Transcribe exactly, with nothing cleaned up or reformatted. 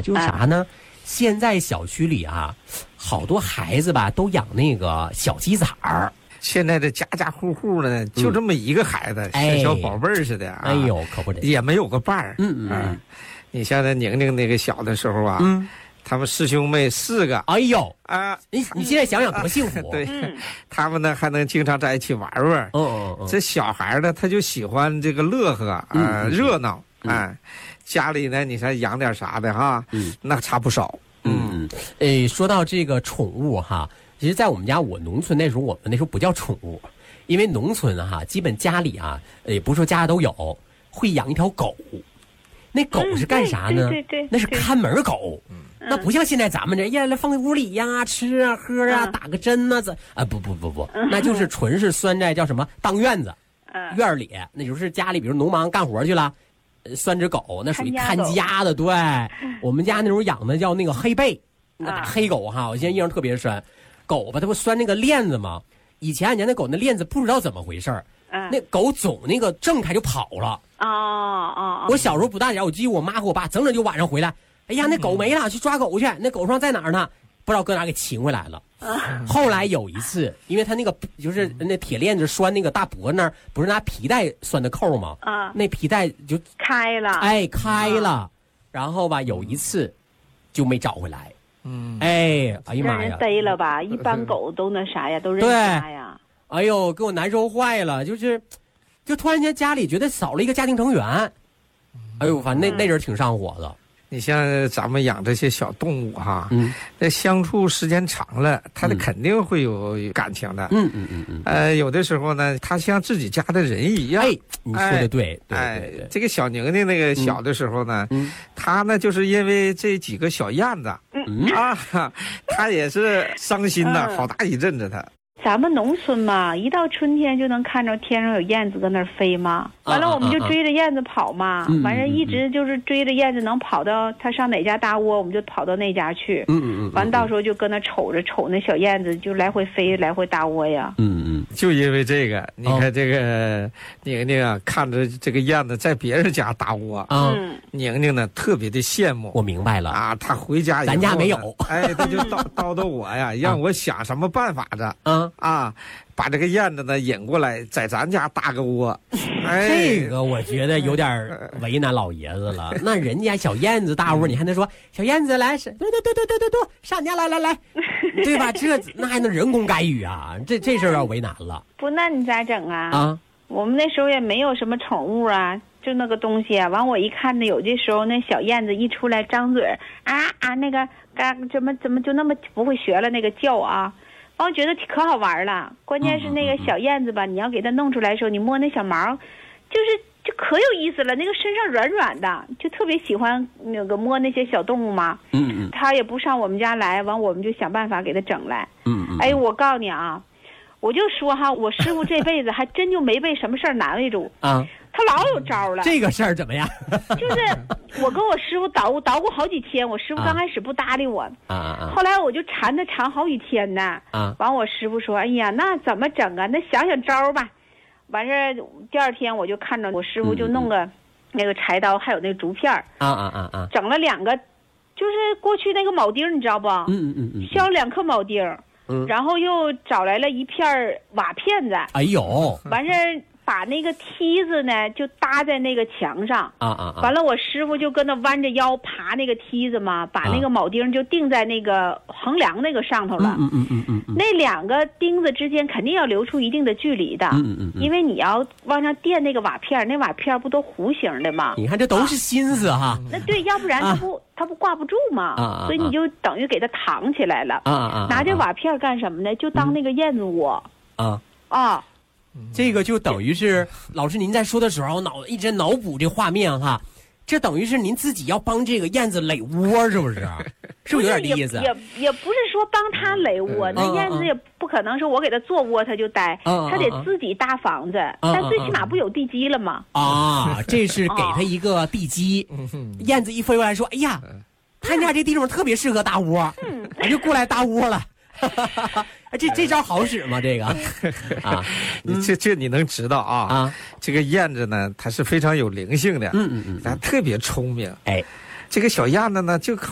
就是啥呢？现在小区里啊，好多孩子吧都养那个小鸡崽儿。 现在这家家户户呢，就这么一个孩子， 嗯、 像小宝贝儿似的、啊。 哎呦，可不得， 也没有个伴儿。 嗯嗯嗯、啊。 你像那宁宁那个小的时候啊，嗯，他们师兄妹四个。 哎呦啊， 你你现在想想多幸福。 对、嗯，他们呢还能经常在一起玩玩。 哦哦哦。 这小孩呢，他就喜欢这个乐呵啊、呃，热闹。哎、嗯，家里呢，你看养点啥的哈，嗯，那差不少。 嗯，诶，说到这个宠物哈，其实，在我们家我农村那时候，我们那时候不叫宠物，因为农村哈，基本家里啊，也不是说家家都有，会养一条狗。那狗是干啥呢？ 嗯、对, 对, 对, 对， 那是看门狗。嗯，那不像现在咱们这呀，来放在屋里呀，吃啊喝啊，嗯、打个针呐、啊，怎啊不不不不，嗯、那就是纯是拴在叫什么当院子，嗯、院里，那就是家里，比如农忙干活去了。拴只狗，那属于看家的。对，我们家那时候养的叫那个黑背，那黑狗哈，我现在印象特别深。狗吧，它不拴那个链子吗？以前俺家那狗那链子不知道怎么回事儿，那狗总那个挣开就跑了。 哦哦。 我小时候不大点，我记得我妈和我爸整整就晚上回来，哎呀，那狗没了，去抓狗去，那狗霜在哪儿呢？不知道搁哪给擒回来了。后来有一次，因为他那个就是那铁链子拴那个大脖那儿，不是拿皮带拴的扣吗？啊，那皮带就开了， 哎，开了。啊、然后吧，有一次就没找回来。嗯，哎，哎呀妈呀， 人逮了吧？一般狗都那啥呀，都认家呀。 哎呦，给我难受坏了，就是，就突然间家里觉得少了一个家庭成员。哎呦，反正那那阵挺上火的。 你像咱们养这些小动物哈，嗯，那相处时间长了，它的肯定会有感情的。 嗯嗯嗯嗯。 呃，有的时候呢，它像自己家的人一样。 哎，你说的对， 哎， 对对对。 这个小宁宁那个小的时候呢，嗯，他呢就是因为这几个小燕子，嗯啊，他也是伤心呐，好大一阵子他。 咱们农村嘛，一到春天就能看着天上有燕子搁那儿飞嘛，完了我们就追着燕子跑嘛，完了一直就是追着燕子能跑到它上哪家大窝，我们就跑到那家去。嗯嗯嗯。完到时候就搁那瞅着瞅那小燕子就来回飞来回大窝呀。 嗯嗯。 就因为这个，你看这个宁宁啊，看着这个燕子在别人家大窝啊，宁宁呢特别的羡慕。 我明白了啊，他回家以后咱家没有， 哎，他就叨叨叨我呀，让我想什么办法着。嗯。啊，把这个燕子呢引过来，在咱家搭个窝。 哎，这个我觉得有点为难老爷子了。那人家小燕子大窝，你还能说小燕子来，对对对对对对对，上家来来来，对吧？这那还能人工干预啊？这这事儿要为难了。 不，那你咋整啊？ 啊， 我们那时候也没有什么宠物啊，就那个东西啊。完我一看呢，有的时候那小燕子一出来张嘴啊啊，那个嘎怎么怎么就那么不会学了那个叫啊。我觉得可好玩了，关键是那个小燕子吧，你要给它弄出来的时候，你摸那小毛，就是就可有意思了。那个身上软软的，就特别喜欢那个摸那些小动物嘛。嗯嗯。它也不上我们家来，完我们就想办法给它整来。嗯嗯。哎，我告诉你啊，我就说哈，我师傅这辈子还真就没被什么事儿难为住啊。他老有招了。 这个事儿怎么样？ 就是我跟我师傅捣鼓捣鼓好几天，我师傅刚开始不搭理我，啊啊、后来我就缠他缠好几天呢。啊，完我师傅说：“哎呀，那怎么整啊？那想想招吧。”完事儿第二天我就看着我师傅就弄个那个柴刀，还有那个竹片儿。啊啊啊啊！整了两个，就是过去那个铆钉，你知道不？嗯嗯嗯嗯。削两颗铆钉，嗯，然后又找来了一片瓦片子。 哎呦！ 完事儿。把那个梯子呢就搭在那个墙上啊啊！完了，我师傅就跟那弯着腰爬那个梯子嘛，把那个铆钉就钉在那个横梁那个上头了。嗯嗯嗯嗯嗯。那两个钉子之间肯定要留出一定的距离的。嗯嗯嗯。因为你要往上垫那个瓦片，那瓦片不都弧形的吗？ 你看这都是心思哈。 那对，要不然它不它不挂不住嘛。啊。所以你就等于给它扛起来了。啊啊。拿这瓦片干什么呢？就当那个燕子窝。啊啊。 这个就等于是老师您在说的时候脑一直脑补这画面哈，这等于是您自己要帮这个燕子垒窝，是不是？是不是有点意思？ 也也不是说帮他垒窝，嗯、那燕子也不可能说我给他做窝他就待，嗯、他得自己搭房子，嗯、但最起码不有地基了吗？ 啊，这是给他一个地基，燕子一飞过来说：“哎呀，他家这地方特别适合搭窝，嗯、我就过来搭窝了。”这这招好使吗？这个啊， 你这这你能知道啊？啊，这个燕子呢，它是非常有灵性的，嗯嗯嗯，它特别聪明。哎，这个小燕子呢，就